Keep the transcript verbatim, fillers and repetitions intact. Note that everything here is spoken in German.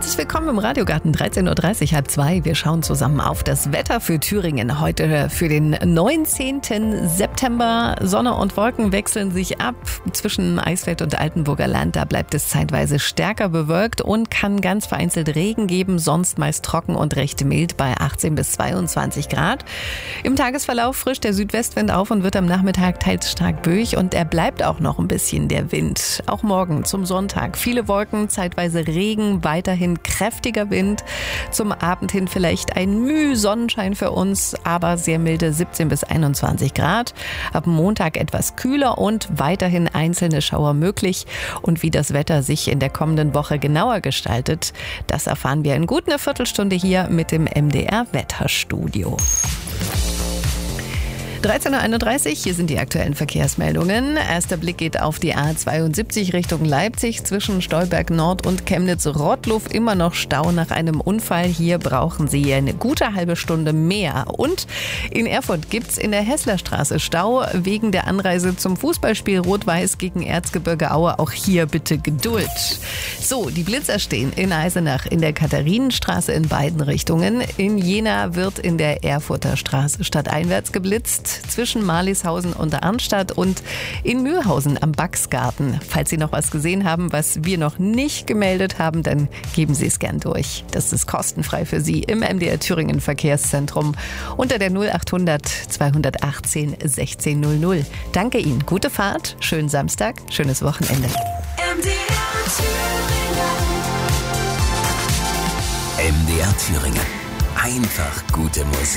Herzlich willkommen im Radiogarten, dreizehn Uhr dreißig, halb zwei. Wir schauen zusammen auf das Wetter für Thüringen. Heute für den neunzehnten September. Sonne und Wolken wechseln sich ab zwischen Eisfeld und Altenburger Land. Da bleibt es zeitweise stärker bewölkt und kann ganz vereinzelt Regen geben. Sonst meist trocken und recht mild bei achtzehn bis zweiundzwanzig Grad. Im Tagesverlauf frischt der Südwestwind auf und wird am Nachmittag teils stark böig. Und er bleibt auch noch ein bisschen, der Wind. Auch morgen zum Sonntag. Viele Wolken, zeitweise Regen, weiterhin kräftiger Wind. Zum Abend hin vielleicht ein Müh Sonnenschein für uns, aber sehr milde siebzehn bis einundzwanzig Grad. Ab Montag etwas kühler und weiterhin einzelne Schauer möglich. Und wie das Wetter sich in der kommenden Woche genauer gestaltet, das erfahren wir in gut einer Viertelstunde hier mit dem M D R-Wetterstudio. dreizehn Uhr einunddreißig, hier sind die aktuellen Verkehrsmeldungen. Erster Blick geht auf die A zweiundsiebzig Richtung Leipzig zwischen Stolberg Nord und Chemnitz-Rottluff. Immer noch Stau nach einem Unfall. Hier brauchen Sie eine gute halbe Stunde mehr. Und in Erfurt gibt's in der Hesslerstraße Stau wegen der Anreise zum Fußballspiel Rot-Weiß gegen Erzgebirge Aue. Auch hier bitte Geduld. So, die Blitzer stehen in Eisenach in der Katharinenstraße in beiden Richtungen. In Jena wird in der Erfurter Straße stadteinwärts geblitzt. Zwischen Marlishausen und Arnstadt und in Mühlhausen am Baxgarten. Falls Sie noch was gesehen haben, was wir noch nicht gemeldet haben, dann geben Sie es gern durch. Das ist kostenfrei für Sie im M D R Thüringen Verkehrszentrum unter der null achthundert zweihundertachtzehn sechzehn null null. Danke Ihnen, gute Fahrt, schönen Samstag, schönes Wochenende. M D R Thüringen. M D R Thüringen. Einfach gute Musik.